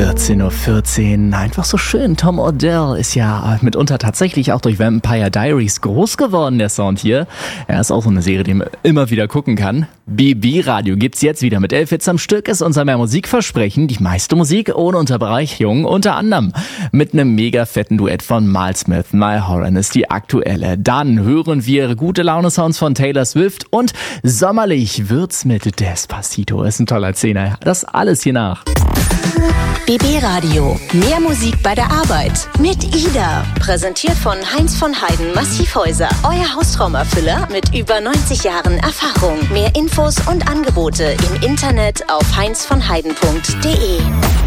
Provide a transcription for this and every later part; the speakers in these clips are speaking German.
14:14 Uhr. Einfach so schön. Tom Odell ist ja mitunter tatsächlich auch durch Vampire Diaries groß geworden, der Sound hier. Er ist auch so eine Serie, die man immer wieder gucken kann. BB Radio gibt's jetzt wieder mit 11 Hits am Stück. Ist unser mehr Musikversprechen. Die meiste Musik ohne Unterbrechung. Unter anderem mit einem mega fetten Duett von Miles Smith. My Horan ist die aktuelle. Dann hören wir gute Laune-Sounds von Taylor Swift und sommerlich wird's mit Despacito. Ist ein toller Zehner. Das alles hier nach. BB Radio. Mehr Musik bei der Arbeit. Mit Ida. Präsentiert von Heinz von Heiden Massivhäuser. Euer Haustraumerfüller mit über 90 Jahren Erfahrung. Mehr Infos und Angebote im Internet auf heinzvonheiden.de.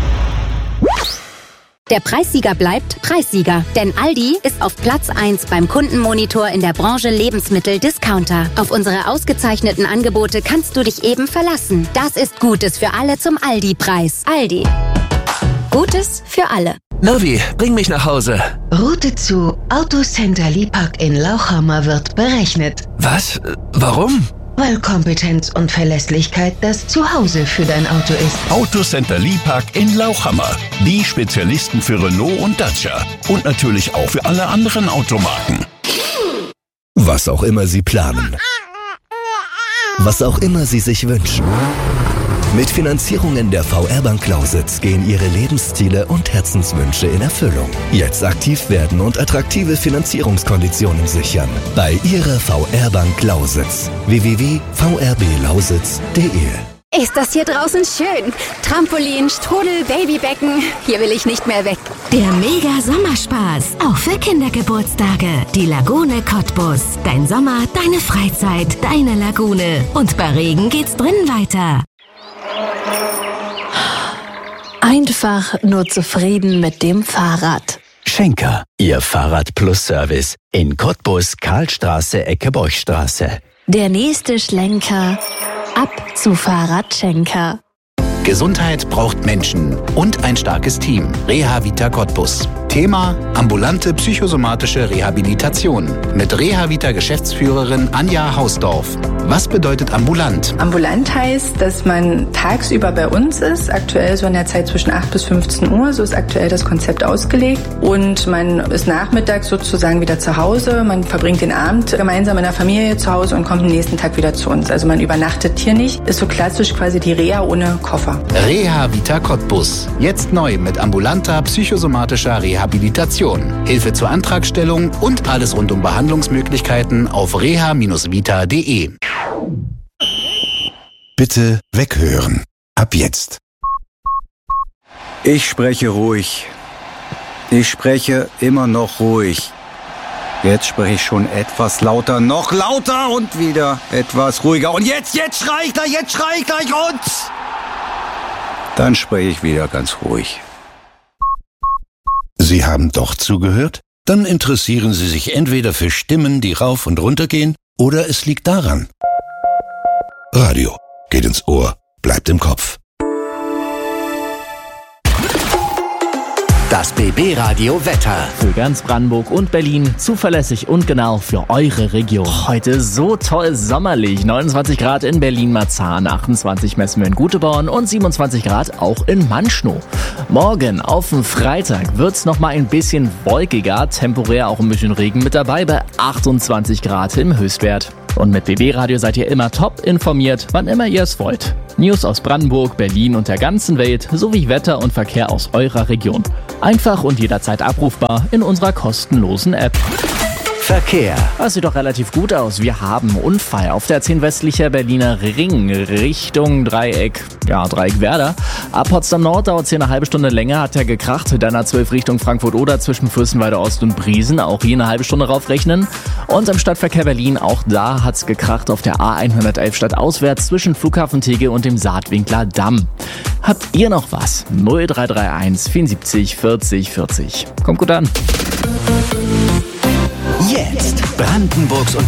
Der Preissieger bleibt Preissieger, denn Aldi ist auf Platz 1 beim Kundenmonitor in der Branche Lebensmittel-Discounter. Auf unsere ausgezeichneten Angebote kannst du dich eben verlassen. Das ist Gutes für alle zum Aldi-Preis. Aldi. Gutes für alle. Navi, bring mich nach Hause. Route zu Autocenter Lipack in Lauchhammer wird berechnet. Was? Warum? Weil Kompetenz und Verlässlichkeit das Zuhause für dein Auto ist. Autocenter Lipack in Lauchhammer. Die Spezialisten für Renault und Dacia. Und natürlich auch für alle anderen Automarken. Was auch immer Sie planen. Was auch immer Sie sich wünschen. Mit Finanzierungen der VR-Bank Lausitz gehen Ihre Lebensziele und Herzenswünsche in Erfüllung. Jetzt aktiv werden und attraktive Finanzierungskonditionen sichern. Bei Ihrer VR-Bank Lausitz. www.vrblauSitz.de. Ist das hier draußen schön? Trampolin, Strudel, Babybecken. Hier will ich nicht mehr weg. Der Mega-Sommerspaß. Auch für Kindergeburtstage. Die Lagune Cottbus. Dein Sommer, deine Freizeit, deine Lagune. Und bei Regen geht's drinnen weiter. Einfach nur zufrieden mit dem Fahrrad. Schenker, Ihr Fahrrad-Plus-Service in Cottbus, Karlstraße, Ecke Borchstraße. Der nächste Schlenker ab zu Fahrradschenker. Gesundheit braucht Menschen und ein starkes Team. Reha-Vita Cottbus. Thema: ambulante psychosomatische Rehabilitation. Mit Reha-Vita-Geschäftsführerin Anja Hausdorf. Was bedeutet ambulant? Ambulant heißt, dass man tagsüber bei uns ist, aktuell so in der Zeit zwischen 8 bis 15 Uhr, so ist aktuell das Konzept ausgelegt. Und man ist nachmittags sozusagen wieder zu Hause, man verbringt den Abend gemeinsam in der Familie zu Hause und kommt am nächsten Tag wieder zu uns. Also man übernachtet hier nicht, ist so klassisch quasi die Reha ohne Koffer. Reha-Vita Cottbus. Jetzt neu mit ambulanter psychosomatischer Rehabilitation. Hilfe zur Antragstellung und alles rund um Behandlungsmöglichkeiten auf reha-vita.de. Bitte weghören. Ab jetzt. Ich spreche ruhig. Ich spreche immer noch ruhig. Jetzt spreche ich schon etwas lauter, noch lauter und wieder etwas ruhiger. Und jetzt schrei ich gleich und... Dann spreche ich wieder ganz ruhig. Sie haben doch zugehört? Dann interessieren Sie sich entweder für Stimmen, die rauf und runter gehen, oder es liegt daran. Radio geht ins Ohr, bleibt im Kopf. Das BB Radio Wetter. Für ganz Brandenburg und Berlin zuverlässig und genau für eure Region. Heute so toll sommerlich. 29 Grad in Berlin-Marzahn, 28 messen wir in Guteborn und 27 Grad auch in Manschnow. Morgen auf den Freitag wird's nochmal ein bisschen wolkiger, temporär auch ein bisschen Regen mit dabei bei 28 Grad im Höchstwert. Und mit BB Radio seid ihr immer top informiert, wann immer ihr es wollt. News aus Brandenburg, Berlin und der ganzen Welt sowie Wetter und Verkehr aus eurer Region. Einfach und jederzeit abrufbar in unserer kostenlosen App. Verkehr. Das sieht doch relativ gut aus. Wir haben einen Unfall auf der 10 westlicher Berliner Ring Richtung Dreieck Werder. Ab Potsdam Nord dauert es hier eine halbe Stunde länger, hat er gekracht. Dann A12 Richtung Frankfurt-Oder zwischen Fürstenwalde Ost und Briesen. Auch hier eine halbe Stunde raufrechnen. Und im Stadtverkehr Berlin, auch da hat's gekracht auf der A111 stadtauswärts zwischen Flughafen Tegel und dem Saatwinkler Damm. Habt ihr noch was? 0331 74 40 40. Kommt gut an. Jetzt Brandenburgs und